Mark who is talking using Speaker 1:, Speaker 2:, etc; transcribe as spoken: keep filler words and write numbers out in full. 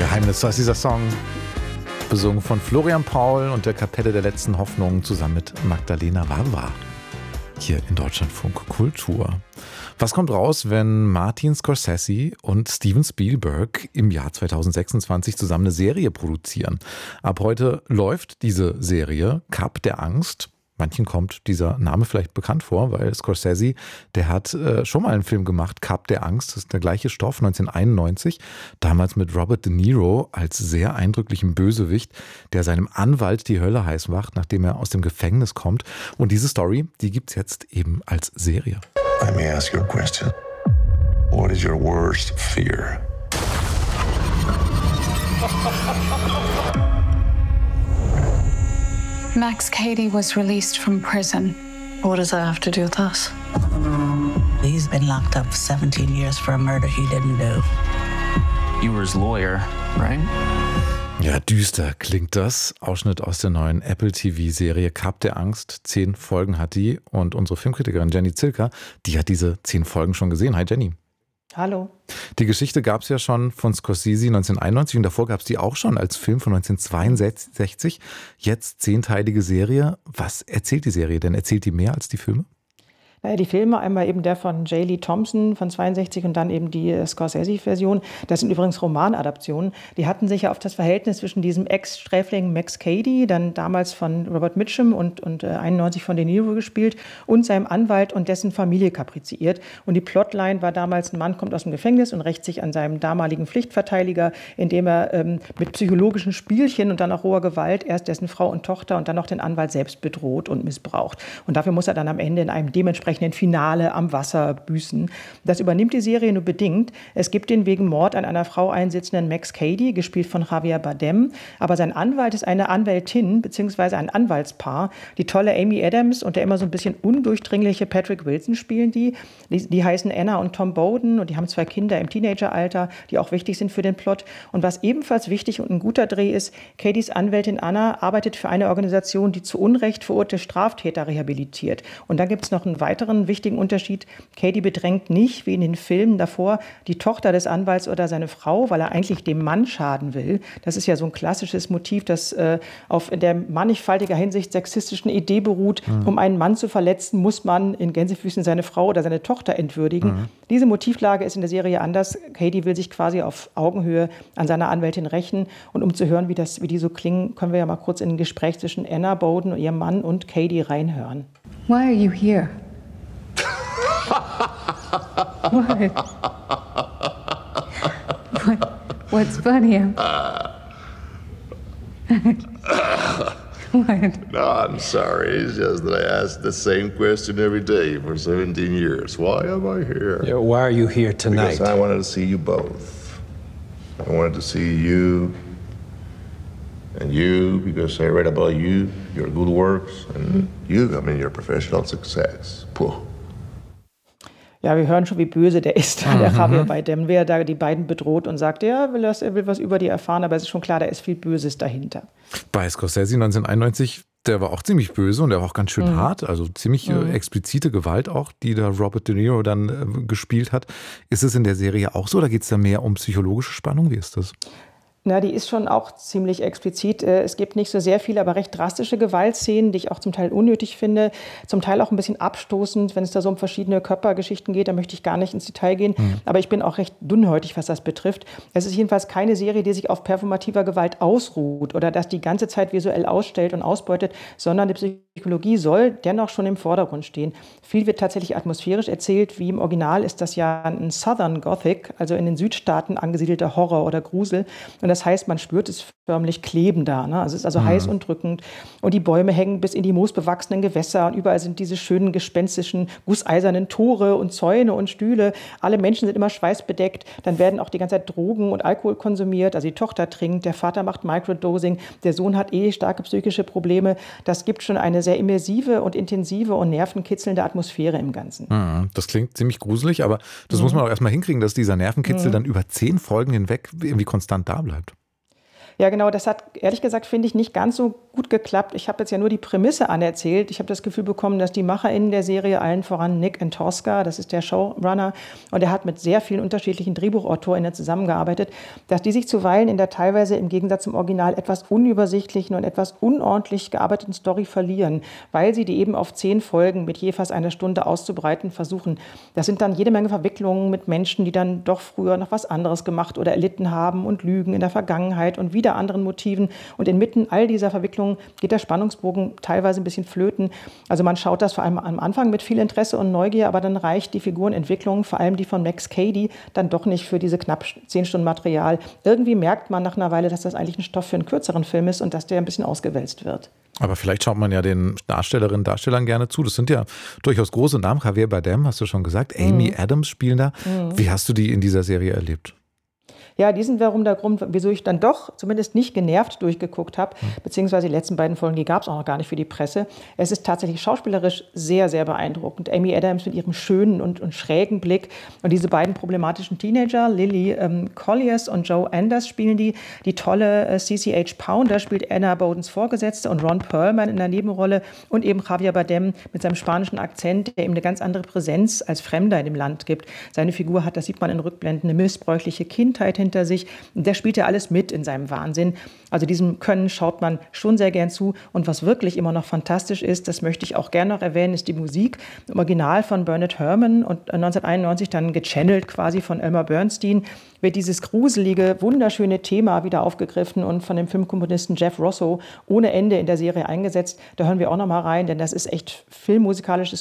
Speaker 1: Geheimnis, so heißt dieser Song, besungen von Florian Paul und der Kapelle der letzten Hoffnung zusammen mit Magdalena Wawa. Hier in Deutschlandfunk Kultur. Was kommt raus, wenn Martin Scorsese und Steven Spielberg im Jahr zweitausendsechsundzwanzig zusammen eine Serie produzieren? Ab heute läuft diese Serie Cup der Angst. Manchen kommt dieser Name vielleicht bekannt vor, weil Scorsese, der hat äh, schon mal einen Film gemacht, Cup der Angst, das ist der gleiche Stoff, neunzehnhunderteinundneunzig, damals mit Robert De Niro als sehr eindrücklichem Bösewicht, der seinem Anwalt die Hölle heiß macht, nachdem er aus dem Gefängnis kommt. Und diese Story, die gibt's jetzt eben als Serie.
Speaker 2: Let me ask you a question. What is your worst fear?
Speaker 3: Max Cady was released from prison.
Speaker 4: What does that have to do with us?
Speaker 5: He's been locked up for seventeen years for a murder he didn't do.
Speaker 6: You were his lawyer, right?
Speaker 1: Ja, düster klingt das. Ausschnitt aus der neuen Apple T V-Serie Cup der Angst. Zehn Folgen hat die. Und unsere Filmkritikerin Jenny Zilker, die hat diese zehn Folgen schon gesehen. Hi Jenny.
Speaker 7: Hallo.
Speaker 1: Die Geschichte gab es ja schon von Scorsese neunzehnhunderteinundneunzig und davor gab es die auch schon als Film von neunzehnhundertzweiundsechzig. Jetzt zehnteilige Serie. Was erzählt die Serie denn? Erzählt die mehr als die Filme?
Speaker 7: Naja, die Filme, einmal eben der von J. Lee Thompson von zweiundsechzig und dann eben die Scorsese-Version. Das sind übrigens Romanadaptionen. Die hatten sich ja auf das Verhältnis zwischen diesem Ex-Sträfling Max Cady, dann damals von Robert Mitchum und, und äh, einundneunzig von De Niro gespielt, und seinem Anwalt und dessen Familie kapriziert. Und die Plotline war damals, ein Mann kommt aus dem Gefängnis und rächt sich an seinem damaligen Pflichtverteidiger, indem er ähm, mit psychologischen Spielchen und dann auch roher Gewalt erst dessen Frau und Tochter und dann noch den Anwalt selbst bedroht und missbraucht. Und dafür muss er dann am Ende in einem dementsprechenden Finale am Wasser büßen. Das übernimmt die Serie nur bedingt. Es gibt den wegen Mord an einer Frau einsitzenden Max Cady, gespielt von Javier Bardem, aber sein Anwalt ist eine Anwältin bzw. ein Anwaltspaar. Die tolle Amy Adams und der immer so ein bisschen undurchdringliche Patrick Wilson spielen die. Die, die heißen Anna und Tom Bowden und die haben zwei Kinder im Teenageralter, die auch wichtig sind für den Plot. Und was ebenfalls wichtig und ein guter Dreh ist, Cadys Anwältin Anna arbeitet für eine Organisation, die zu Unrecht verurteilte Straftäter rehabilitiert. Und dann gibt es noch einen weiteren wichtigen Unterschied. Cady bedrängt nicht, wie in den Filmen davor, die Tochter des Anwalts oder seine Frau, weil er eigentlich dem Mann schaden will. Das ist ja so ein klassisches Motiv, das äh, auf in der mannigfaltiger Hinsicht sexistischen Idee beruht. Mhm. Um einen Mann zu verletzen, muss man in Gänsefüßen seine Frau oder seine Tochter entwürdigen. Mhm. Diese Motivlage ist in der Serie anders. Cady will sich quasi auf Augenhöhe an seiner Anwältin rächen. Und um zu hören, wie, das, wie die so klingen, können wir ja mal kurz in ein Gespräch zwischen Anna Bowden, ihrem Mann, und Cady reinhören.
Speaker 3: Why are you here? What? What? What's funny? What?
Speaker 2: No, I'm sorry. It's just that I ask the same question every day for seventeen years. Why am I here?
Speaker 8: Yeah, why are you here tonight?
Speaker 2: Because I wanted to see you both. I wanted to see you and you because I read about you, your good works, and you, I mean, your professional success. Puh.
Speaker 7: Ja, wir hören schon, wie böse der ist, mhm. der Javier Bardem, wer da die beiden bedroht und sagt, ja, will das, er will was über die erfahren, aber es ist schon klar, da ist viel Böses dahinter.
Speaker 1: Bei Scorsese neunzehnhunderteinundneunzig, der war auch ziemlich böse und der war auch ganz schön mhm. hart, also ziemlich mhm. äh, explizite Gewalt auch, die da Robert De Niro dann äh, gespielt hat. Ist es in der Serie auch so oder geht es da mehr um psychologische Spannung? Wie ist das?
Speaker 7: Na, die ist schon auch ziemlich explizit. Es gibt nicht so sehr viele, aber recht drastische Gewaltszenen, die ich auch zum Teil unnötig finde, zum Teil auch ein bisschen abstoßend, wenn es da so um verschiedene Körpergeschichten geht. Da möchte ich gar nicht ins Detail gehen, mhm. aber ich bin auch recht dünnhäutig, was das betrifft. Es ist jedenfalls keine Serie, die sich auf performativer Gewalt ausruht oder das die ganze Zeit visuell ausstellt und ausbeutet, sondern die Psychologie soll dennoch schon im Vordergrund stehen. Viel wird tatsächlich atmosphärisch erzählt. Wie im Original ist das ja ein Southern Gothic, also in den Südstaaten angesiedelter Horror oder Grusel. Und das heißt, man spürt es förmlich kleben da. Ne? Also es ist also mhm. heiß und drückend. Und die Bäume hängen bis in die moosbewachsenen Gewässer. Und überall sind diese schönen, gespenstischen, gusseisernen Tore und Zäune und Stühle. Alle Menschen sind immer schweißbedeckt. Dann werden auch die ganze Zeit Drogen und Alkohol konsumiert. Also die Tochter trinkt, der Vater macht Microdosing, der Sohn hat eh starke psychische Probleme. Das gibt schon eine sehr immersive und intensive und nervenkitzelnde Atmosphäre im Ganzen.
Speaker 1: Mhm. Das klingt ziemlich gruselig, aber das mhm. muss man auch erstmal hinkriegen, dass dieser Nervenkitzel mhm. dann über zehn Folgen hinweg irgendwie konstant da bleibt.
Speaker 7: Ja, genau, das hat ehrlich gesagt, finde ich, nicht ganz so gut gut geklappt. Ich habe jetzt ja nur die Prämisse anerzählt. Ich habe das Gefühl bekommen, dass die MacherInnen der Serie, allen voran Nick Antosca, das ist der Showrunner, und er hat mit sehr vielen unterschiedlichen DrehbuchautorInnen zusammengearbeitet, dass die sich zuweilen in der teilweise im Gegensatz zum Original etwas unübersichtlichen und etwas unordentlich gearbeiteten Story verlieren, weil sie die eben auf zehn Folgen mit je fast einer Stunde auszubreiten versuchen. Das sind dann jede Menge Verwicklungen mit Menschen, die dann doch früher noch was anderes gemacht oder erlitten haben und Lügen in der Vergangenheit und wieder anderen Motiven. Und inmitten all dieser Verwicklungen geht der Spannungsbogen teilweise ein bisschen flöten. Also man schaut das vor allem am Anfang mit viel Interesse und Neugier, aber dann reicht die Figurenentwicklung, vor allem die von Max Cady, dann doch nicht für diese knapp zehn Stunden Material. Irgendwie merkt man nach einer Weile, dass das eigentlich ein Stoff für einen kürzeren Film ist und dass der ein bisschen ausgewälzt wird.
Speaker 1: Aber vielleicht schaut man ja den Darstellerinnen und Darstellern gerne zu. Das sind ja durchaus große Namen. Javier Bardem, hast du schon gesagt. Amy mhm. Adams spielen da. Mhm. Wie hast du die in dieser Serie erlebt?
Speaker 7: Ja, die sind wiederum der Grund, wieso ich dann doch zumindest nicht genervt durchgeguckt habe, beziehungsweise die letzten beiden Folgen, die gab es auch noch gar nicht für die Presse. Es ist tatsächlich schauspielerisch sehr, sehr beeindruckend. Amy Adams mit ihrem schönen und, und schrägen Blick und diese beiden problematischen Teenager, Lily ähm, Colliers und Joe Anders spielen die. Die tolle äh, C C H Pounder spielt Anna Bodens Vorgesetzte und Ron Perlman in der Nebenrolle und eben Javier Bardem mit seinem spanischen Akzent, der ihm eine ganz andere Präsenz als Fremder in dem Land gibt. Seine Figur hat, das sieht man in Rückblenden, eine missbräuchliche Kindheit hinter sich. Der spielt ja alles mit in seinem Wahnsinn. Also diesem Können schaut man schon sehr gern zu. Und was wirklich immer noch fantastisch ist, das möchte ich auch gerne noch erwähnen, ist die Musik. Im Original von Bernard Herrmann und neunzehnhunderteinundneunzig dann gechannelt quasi von Elmer Bernstein, wird dieses gruselige, wunderschöne Thema wieder aufgegriffen und von dem Filmkomponisten Jeff Rosso ohne Ende in der Serie eingesetzt. Da hören wir auch noch mal rein, denn das ist echt filmmusikalisches